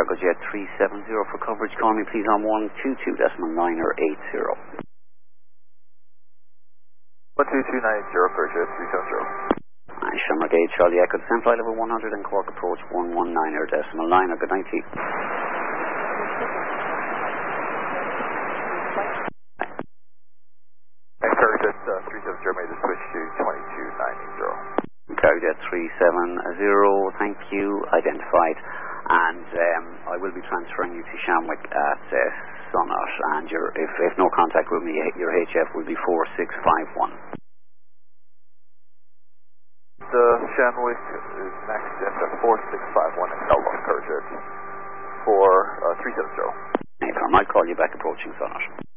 Cargojet 370 for coverage. Call me please on 122.9 or 80. 12290, Cargojet 370. Shamrock 8, Charlie Echo, descent flight level 100 and Cork approach 119 or 9. Good night to you. Cargojet 370 made the switch to 2290. Cargojet 370, thank you, identified. And I will be transferring you to Shamrock at Sonnet, and if no contact with me, your HF will be 4651. The Shamrock is next at 4651 in Elbow, Cargojet for 370. I'll call you back approaching Sonnet.